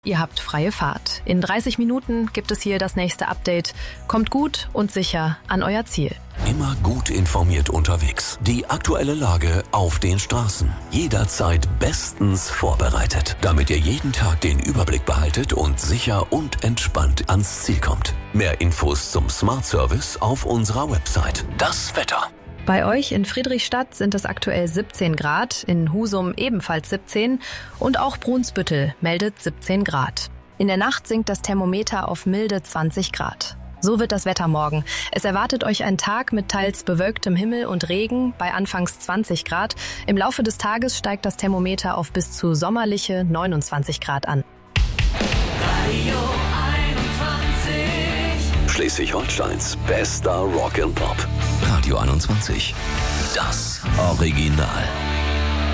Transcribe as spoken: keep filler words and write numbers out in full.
Ihr habt freie Fahrt. In dreißig Minuten gibt es hier das nächste Update. Kommt gut und sicher an euer Ziel. Immer gut informiert unterwegs. Die aktuelle Lage auf den Straßen. Jederzeit bestens vorbereitet, damit ihr jeden Tag den Überblick behaltet und sicher und entspannt ans Ziel kommt. Mehr Infos zum Smart Service auf unserer Website. Das Wetter. Bei euch in Friedrichstadt sind es aktuell siebzehn Grad, in Husum ebenfalls siebzehn und auch Brunsbüttel meldet siebzehn Grad. In der Nacht sinkt das Thermometer auf milde zwanzig Grad. So wird das Wetter morgen. Es erwartet euch ein Tag mit teils bewölktem Himmel und Regen bei anfangs zwanzig Grad. Im Laufe des Tages steigt das Thermometer auf bis zu sommerliche neunundzwanzig Grad an. Radio einundzwanzig. Schleswig-Holsteins bester Rock and Pop. Radio einundzwanzig. Das Original.